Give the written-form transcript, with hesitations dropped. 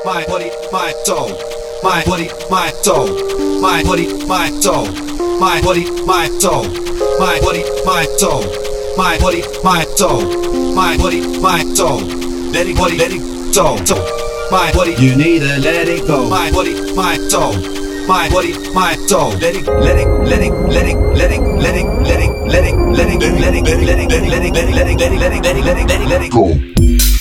my body, my soul, my body, my soul, my body, my soul, my body, my soul, my body, my soul, my body, my soul, my body, my soul. Let it soul, my body, you need to let it go. My body, my soul, my body, my soul. Let it go.